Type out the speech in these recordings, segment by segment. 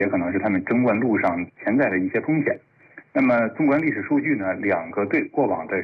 也可能是他们争冠路上潜在的一些风险。那么纵观历史数据呢，两个队过往的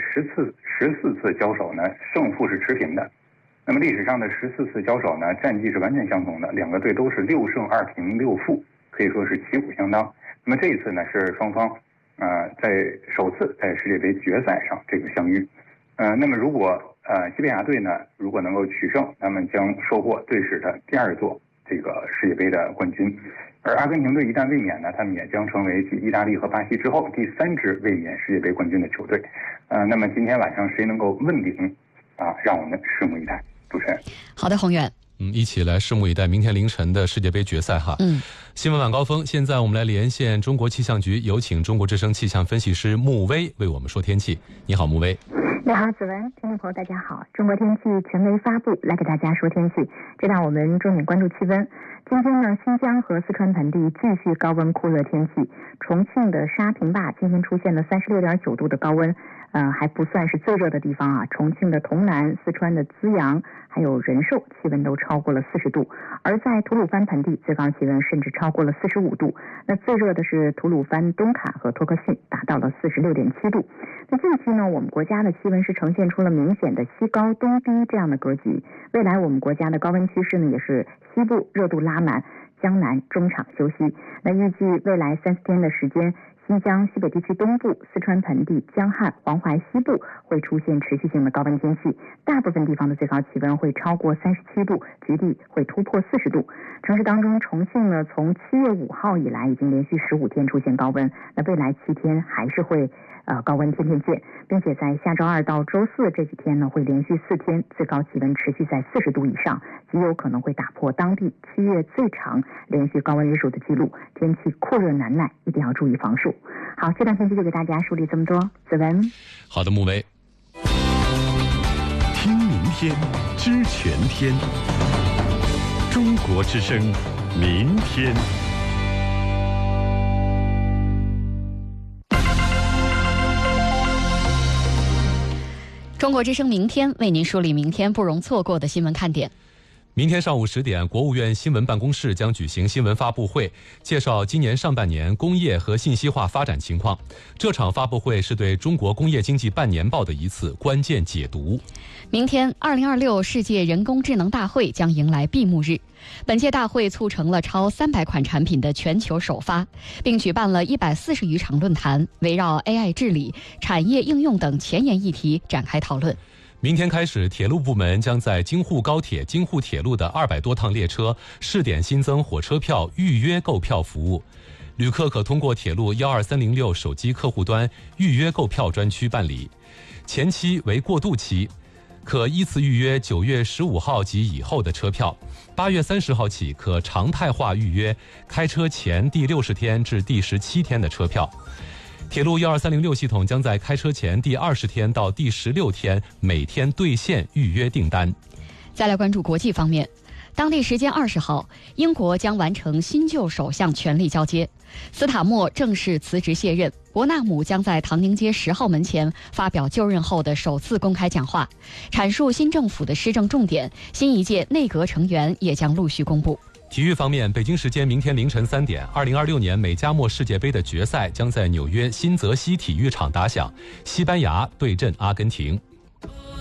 14次交手呢，胜负是持平的。那么历史上的14次交手呢，战绩是完全相同的，两个队都是6胜2平6负，可以说是旗鼓相当。那么这一次呢，是双方在首次在世界杯决赛上这个相遇。那么如果西班牙队呢，如果能够取胜，那么将收获队史的第2座这个世界杯的冠军。而阿根廷队一旦卫冕呢，他们也将成为继意大利和巴西之后第3支卫冕世界杯冠军的球队。那么今天晚上谁能够问鼎让我们拭目以待。主持人， 好的，宏远。 一起来拭目以待明天凌晨的世界杯决赛哈。新闻晚高峰，现在我们来连线中国气象局，有请中国之声气象分析师穆威为我们说天气。你好，穆威。 你好，子文，听众朋友大家好。中国天气权威发布，来给大家说天气。这让我们重点关注气温。今天呢，新疆和四川盆地继续高温酷热天气。重庆的沙坪坝今天出现了36.9度的高温，还不算是最热的地方啊。重庆的潼南、四川的资阳还有仁寿气温都超过了40度，而在吐鲁番盆地最高气温甚至超过了45度。那最热的是吐鲁番东坎和托克逊，达到了46.7度。那近期呢，我们国家的气温是呈现出了明显的西高东低这样的格局。未来我们国家的高温趋势呢，也是西部热度拉满，江南中场休息。那预计未来30天的时间，新疆、西北地区东部、四川盆地、江汉、黄淮西部会出现持续性的高温天气，大部分地方的最高气温会超过37度，局地会突破40度。城市当中，重庆呢，从7月5号以来已经连续15天出现高温，那未来7天还是会高温天天见，并且在下周2到周4这几天呢，会连续4天最高气温持续在40度以上，极有可能会打破当地7月最长连续高温日数的记录。天气酷热难耐，一定要注意防暑。好，这段天气就给大家梳理这么多。子文， 好的，穆威。 听明天，知全天。中国之声，明天。 中国之声明天为您梳理明天不容错过的新闻看点。 明天上午10点，国务院新闻办公室将举行新闻发布会，介绍今年上半年工业和信息化发展情况。这场发布会是对中国工业经济半年报的一次关键解读。 明天2026世界人工智能大会将迎来闭幕日。本届大会促成了超300款产品的全球首发，并举办了140余场论坛，围绕 AI 治理、产业应用等前沿议题展开讨论。 明天开始，铁路部门将在京沪高铁、京沪铁路的200多趟列车试点新增火车票预约购票服务，旅客可通过铁路12306手机客户端预约购票专区办理，前期为过渡期，可依次预约9月15号及以后的车票，8月30号起可常态化预约开车前第60天至第17天的车票。铁路12306系统将在开车前第20天到第16天每天兑现预约订单。 再来关注国际方面，当地时间20号，英国将完成新旧首相权力交接，斯塔默正式辞职卸任，伯纳姆将在唐宁街10号门前发表就任后的首次公开讲话，阐述新政府的施政重点，新一届内阁成员也将陆续公布。 体育方面，北京时间明天凌晨3点，2026年美加墨世界杯的决赛将在纽约新泽西体育场打响，西班牙对阵阿根廷。